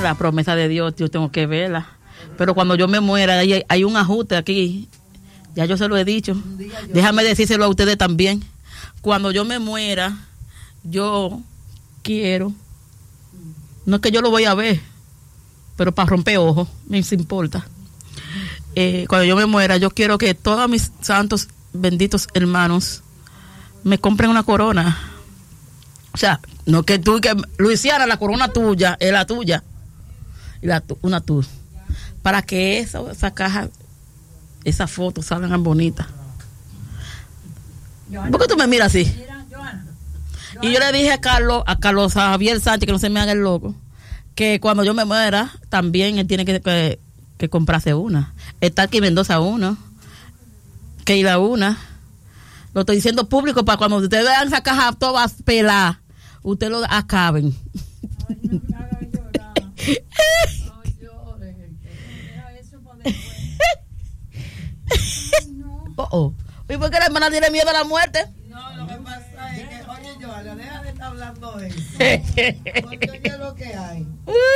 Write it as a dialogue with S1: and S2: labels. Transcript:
S1: la promesa de Dios, yo tengo que verla. Pero cuando yo me muera, hay un ajuste aquí. Ya yo se lo he dicho. Déjame decírselo a ustedes también. Cuando yo me muera, yo quiero, no es que yo lo voy a ver, pero para romper ojos, me importa. Cuando yo me muera, yo quiero que todos mis santos, benditos hermanos, me compren una corona. O sea, no que tú, que Luisiana, la corona tuya, es la tuya. Y una tuya. Para que esa caja, esas fotos salgan bonitas. ¿Por qué tú me miras así? Y yo le dije a Carlos Javier Sánchez, que no se me haga el loco, que cuando yo me muera, también él tiene que comprarse una. Está aquí Mendoza uno, Keila una. Lo estoy diciendo público para cuando ustedes vean esa caja todas peladas, ustedes lo acaben. ¿Y por qué la hermana tiene miedo a la muerte?
S2: No, lo que pasa es que, oye, Joana, deja de estar hablando de eso. Porque oye lo que hay.